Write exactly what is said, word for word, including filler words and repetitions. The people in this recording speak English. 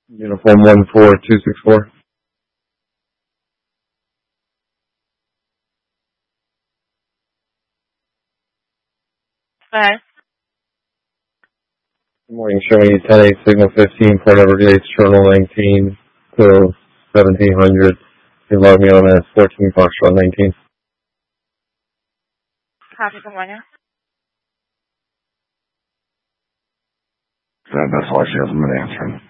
Uniform one four two six four. Hi. Good morning, showing you ten eight signal fifteen, Port Everglades, Terminal nineteen, till seventeen hundred. You log me on as fourteen Foxtrot nineteen. Copy, good morning. That, that's all I see. I'm answering.